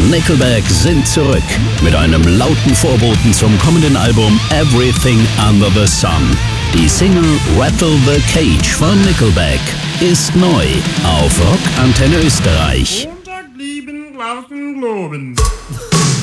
Nickelback sind zurück mit einem lauten Vorboten zum kommenden Album Everything Under the Sun. Die Single Rattle the Cage von Nickelback ist neu auf Rock Antenne Österreich. Montag lieben, glauben, globen.